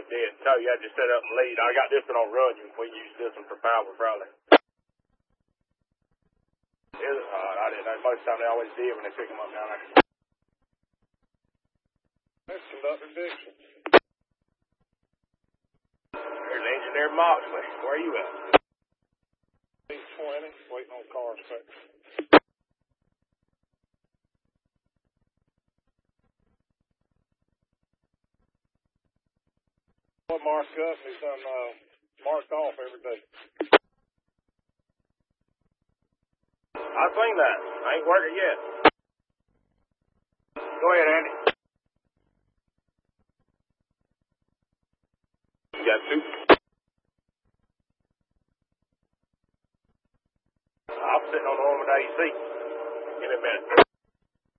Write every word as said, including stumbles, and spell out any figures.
dead toe. You had to set up and lead. I got this one on run. You can use this one for power, probably. Is it hard? I didn't know. Most of the time they always did when they pick them up down there. That's Conductor Dixon. There's Engineer Moxley. Where are you at? eight twenty, waiting on car inspection. What marked up, he's done uh, marked off every day. I seen that. I ain't working yet. Go ahead, Andy. You got two? I'm sitting on the arm with A C. Give me a minute.